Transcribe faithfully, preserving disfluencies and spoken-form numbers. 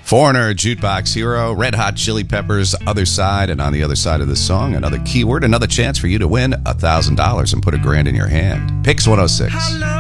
Foreigner, Jukebox Hero, Red Hot Chili Peppers, Other Side, and on the other side of the song, another keyword, another chance for you to win one thousand dollars and put a grand in your hand. Pix one oh six.